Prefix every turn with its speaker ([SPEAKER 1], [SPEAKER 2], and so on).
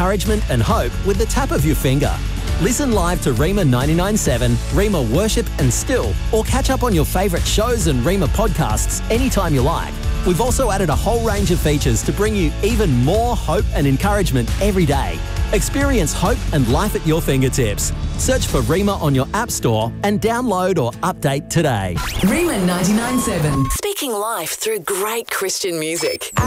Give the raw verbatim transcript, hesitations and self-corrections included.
[SPEAKER 1] encouragement and hope with the tap of your finger. Listen live to Rhema ninety-nine point seven, Rhema Worship and Still, or catch up on your favourite shows and Rhema podcasts anytime you like. We've also added a whole range of features to bring you even more hope and encouragement every day. Experience hope and life at your fingertips. Search for Rhema on your App Store and download or update today.
[SPEAKER 2] Rhema ninety-nine point seven. Speaking life through great Christian music.